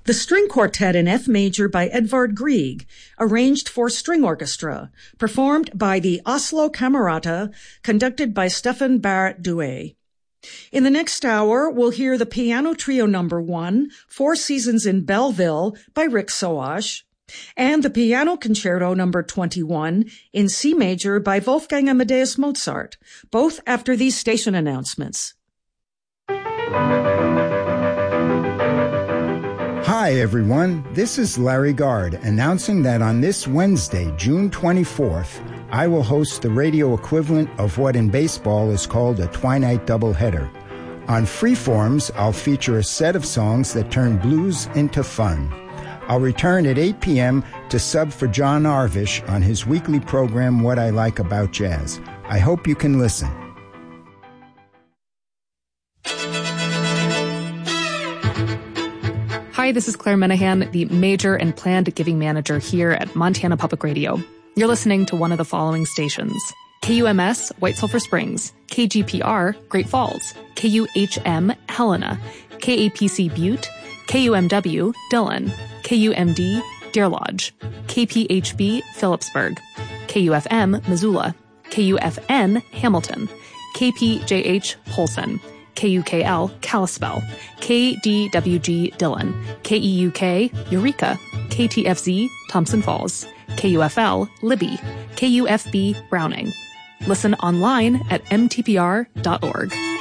The String Quartet in F major by Edvard Grieg, arranged for string orchestra, performed by the Oslo Camerata, conducted by Stefan Barrett Douay. In the next hour, we'll hear the Piano Trio No. 1, Four Seasons in Belleville by Rick Soash, and the Piano Concerto No. 21 in C major by Wolfgang Amadeus Mozart, both after these station announcements. Hi, everyone. This is Larry Gard announcing that on this Wednesday, June 24th, I will host the radio equivalent of what in baseball is called a twilight doubleheader. On Freeforms, I'll feature a set of songs that turn blues into fun. I'll return at 8 p.m. to sub for John Arvish on his weekly program, What I Like About Jazz. I hope you can listen. Hi, this is Claire Menahan, the Major and Planned Giving Manager here at Montana Public Radio. You're listening to one of the following stations: KUMS, White Sulphur Springs; KGPR, Great Falls; KUHM, Helena; KAPC, Butte; KUMW, Dillon; KUMD, Deer Lodge; KPHB, Phillipsburg; KUFM, Missoula; KUFN, Hamilton; KPJH, Polson; KUKL, Kalispell; KDWG, Dillon; KEUK, Eureka; KTFZ, Thompson Falls; KUFL, Libby; KUFB, Browning. Listen online at mtpr.org.